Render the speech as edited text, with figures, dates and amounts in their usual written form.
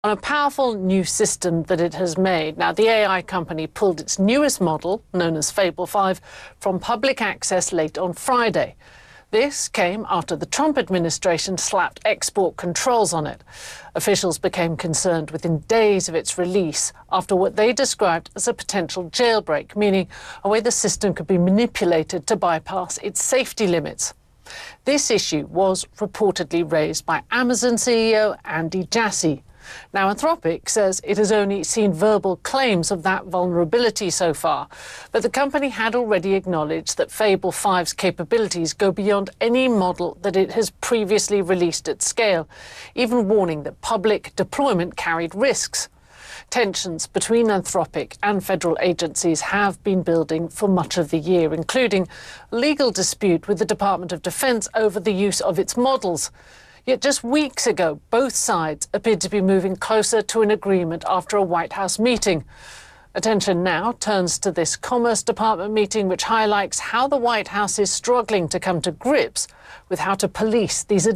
On a powerful new system that it has made. Now, the AI company pulled its newest model, known as Fable 5, from public access late on Friday. This came after the Trump administration slapped export controls on it. Officials became concerned within days of its release after what they described as a potential jailbreak, meaning a way the system could be manipulated to bypass its safety limits. This issue was reportedly raised by Amazon CEO Andy Jassy. Now, Anthropic says it has only seen verbal claims of that vulnerability so far, but the company had already acknowledged that Fable 5's capabilities go beyond any model that it has previously released at scale, even warning that public deployment carried risks. Tensions between Anthropic and federal agencies have been building for much of the year, including a legal dispute with the Department of Defense over the use of its models. Yet just weeks ago, both sides appeared to be moving closer to an agreement after a White House meeting. Attention now turns to this Commerce Department meeting, which highlights how the White House is struggling to come to grips with how to police these